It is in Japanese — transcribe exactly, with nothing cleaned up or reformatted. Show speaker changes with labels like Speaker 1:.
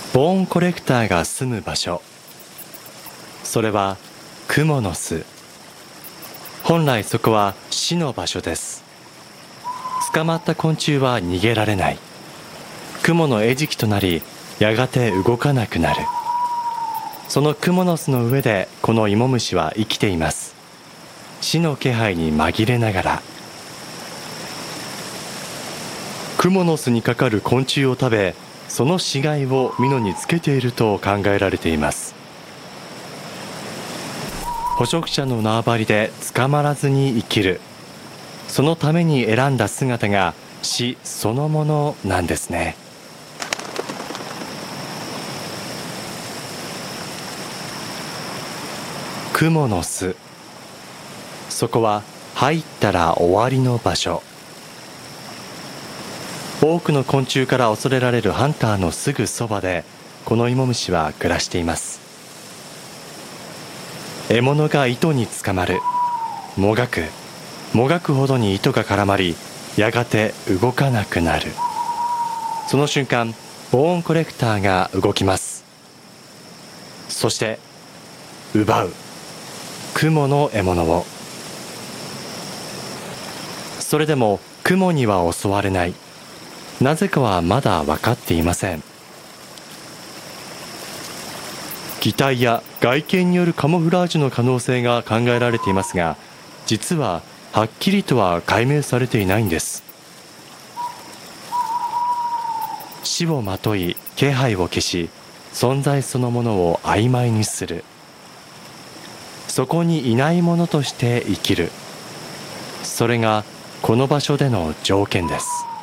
Speaker 1: ボーンコレクターが住む場所、それはクモの巣。本来そこは死の場所です。捕まった昆虫は逃げられない。クモの餌食となり、やがて動かなくなる。そのクモの巣の上でこのイモムシは生きています。死の気配に紛れながら。クモの巣にかかる昆虫を食べ、その死骸を蓑につけていると考えられています。捕食者の縄張りで捕まらずに生きる、そのために選んだ姿が死そのものなんですね。クモの巣、そこは入ったら終わりの場所。多くの昆虫から恐れられるハンターのすぐそばで、このイモムシは暮らしています。獲物が糸につかまる。もがくもがくほどに糸が絡まり、やがて動かなくなる。その瞬間、ボーンコレクターが動きます。そして奪う、クモの獲物を。それでもクモには襲われない。なぜかはまだ分かっていません。擬態や外見によるカモフラージュの可能性が考えられていますが、実ははっきりとは解明されていないんです。死をまとい気配を消し、存在そのものを曖昧にする。そこにいないものとして生きる。それがこの場所での条件です。